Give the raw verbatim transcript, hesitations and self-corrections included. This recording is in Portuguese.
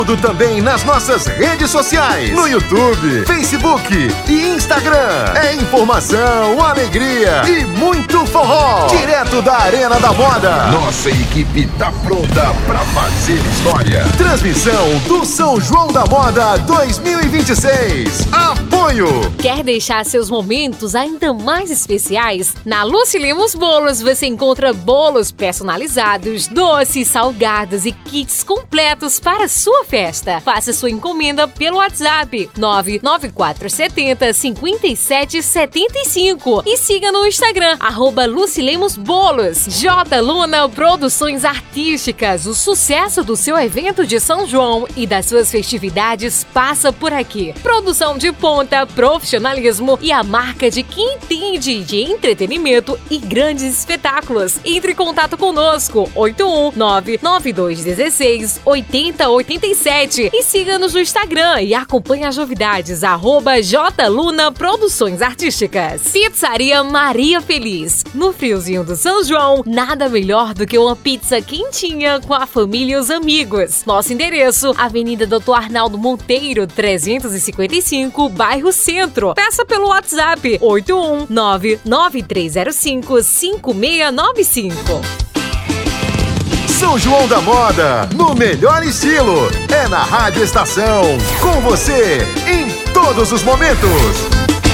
Tudo também nas nossas redes sociais, no YouTube, Facebook e Instagram. É informação, alegria e muito forró. Direto da Arena da Moda. Nossa equipe tá pronta pra fazer história. Transmissão do São João da Moda dois mil e vinte e seis. Apoio. Quer deixar seus momentos ainda mais especiais? Na Lucilemos Bolos você encontra bolos personalizados, doces, salgados e kits completos para sua festa. Faça sua encomenda pelo WhatsApp nove nove quatro sete zero cinco sete sete cinco e siga no Instagram, arroba Lucilemos Bolos. J. Luna Produções Artísticas, o sucesso do seu evento de São João e das suas festividades passa por aqui. Produção de ponta, profissionalismo e a marca de quem entende de entretenimento e grandes espetáculos. Entre em contato conosco, oito um nove nove dois um seis oito zero oito sete e siga-nos no Instagram e acompanhe as novidades, arroba J. Luna Produções Artísticas. Pizzaria Maria Feliz. No friozinho do São João, nada melhor do que uma pizza quentinha com a família e os amigos. Nosso endereço, Avenida doutor Arnaldo Monteiro, trezentos e cinquenta e cinco, bairro Centro. Peça pelo WhatsApp oito um nove nove três zero cinco cinco seis nove cinco. São João da Moda, no melhor estilo. É na Rádio Estação, com você em todos os momentos.